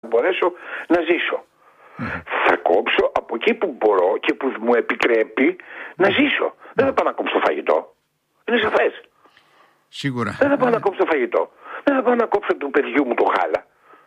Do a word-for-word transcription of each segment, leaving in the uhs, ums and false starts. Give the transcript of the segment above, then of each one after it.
μπορέσω να ζήσω. Mm. Θα κόψω από εκεί που μπορώ και που μου επιτρέπει να ζήσω. Mm. Δεν θα πάω να κόψω το φαγητό. Είναι σαφές. Σίγουρα. Δεν θα πάω mm. να κόψω το φαγητό. Δεν θα πάω να κόψω του παιδιού μου το γάλα.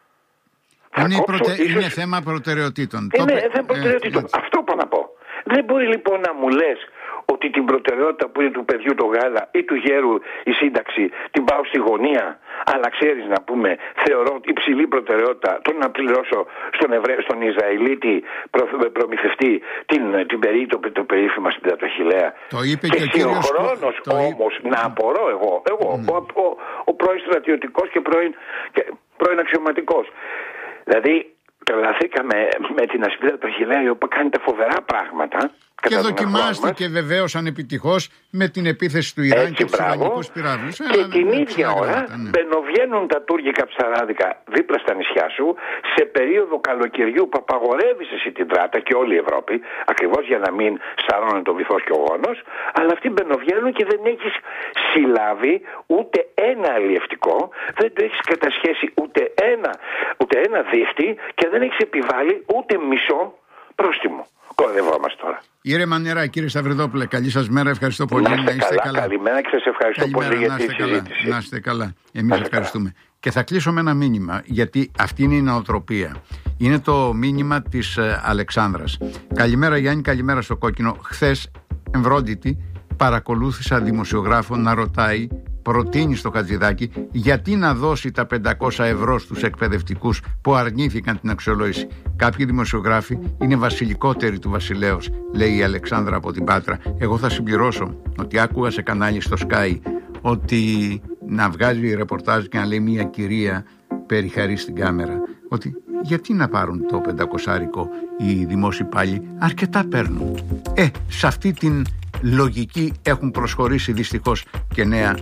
Είναι, κόψω, προτε... ίσως... είναι θέμα προτεραιοτήτων. Είναι το... θέμα προτεραιοτήτων. Ε, Αυτό πάω να πω. Δεν μπορεί λοιπόν να μου λες ότι την προτεραιότητα που είναι του παιδιού το γάλα ή του γέρου η σύνταξη την πάω στη γωνία, αλλά ξέρεις να πούμε, θεωρώ υψηλή προτεραιότητα το να πληρώσω στον, Ευρε... στον Ισραηλίτη προ... προμηθευτή την, την περί... το, το περίφημα συντετραχηλέα. Το είπε και, και ο κύριος... χρόνος το... όμως να απορώ εγώ, εγώ mm. ο, ο, ο πρώην στρατιωτικός και πρώην, και πρώην αξιωματικός. Δηλαδή τρελαθήκαμε με την ασπίδα του Αχιλλέα, η οποία κάνει τα φοβερά πράγματα. Και δοκιμάστηκε βεβαίως ανεπιτυχώς με την επίθεση του Ιράν. Έτσι, και τους Ιρανικούς πυράβλους. Και ε, την ίδια ώρα ναι. μπαινοβγαίνουν τα τουρκικά ψαράδικα δίπλα στα νησιά σου σε περίοδο καλοκαιριού που απαγορεύεις εσύ την τράτα και όλη η Ευρώπη, ακριβώς για να μην σαρώνει το βυθός και ο γόνος, αλλά αυτοί μπαινοβγαίνουν και δεν έχεις συλλάβει ούτε ένα αλλιευτικό, δεν το έχεις κατασχέσει ούτε ένα, ούτε ένα δίχτυ και δεν έχεις επιβάλει ούτε μισό πρόστιμο. Κορδευόμαστε τώρα. Ήρεμα νερά, κύριε Σταυριδόπουλε, καλή σας μέρα. Ευχαριστώ πολύ. Να είστε, να είστε καλά. καλά. Καλημέρα και σας ευχαριστώ Καλημέρα, πολύ για να τη συζήτηση. Καλά, να είστε καλά. Εμείς ευχαριστούμε. Καλά. Και θα κλείσω με ένα μήνυμα, γιατί αυτή είναι η νοοτροπία. Είναι το μήνυμα της ε, Αλεξάνδρας. Καλημέρα Γιάννη, καλημέρα στο Κόκκινο. Χθες, εμβρόντιτη, παρακολούθησα δημοσιογράφο να ρωτάει, προτείνει στο Χατζηδάκη γιατί να δώσει τα πεντακόσια ευρώ στους εκπαιδευτικούς που αρνήθηκαν την αξιολόγηση. Κάποιοι δημοσιογράφοι είναι βασιλικότεροι του βασιλέως, λέει η Αλεξάνδρα από την Πάτρα. Εγώ θα συμπληρώσω ότι άκουγα σε κανάλι στο Sky ότι να βγάζει ρεπορτάζ και να λέει μια κυρία περιχαρή στην κάμερα ότι γιατί να πάρουν το πεντακοσάρικο οι δημόσιοι πάλι, αρκετά παίρνουν. Ε, σε αυτή την λογική έχουν προσχωρήσει δυστυχώς και νέα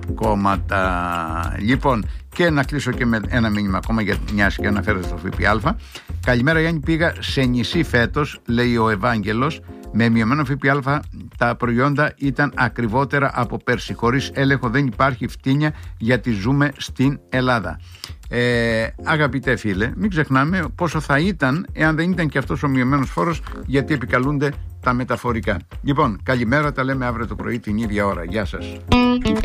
κόμματα. Λοιπόν, και να κλείσω και με ένα μήνυμα ακόμα για μιας και αναφέρεται στο ΦΠΑ. Καλημέρα Γιάννη, πήγα σε νησί φέτος, λέει ο Ευάγγελος. Με μειωμένο ΦΠΑ τα προϊόντα ήταν ακριβότερα από πέρσι. Χωρίς έλεγχο δεν υπάρχει φτύνια γιατί ζούμε στην Ελλάδα. Ε, αγαπητέ φίλε, μην ξεχνάμε πόσο θα ήταν εάν δεν ήταν και αυτός ο μειωμένος φόρος, γιατί επικαλούνται τα μεταφορικά. Λοιπόν, καλημέρα, τα λέμε αύριο το πρωί την ίδια ώρα. Γεια σας.